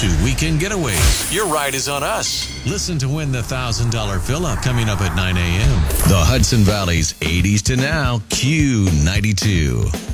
to weekend getaways. Your ride is on us. Listen to win the $1,000 fill-up coming up at 9 a.m. The Hudson Valley's 80s to now Q92.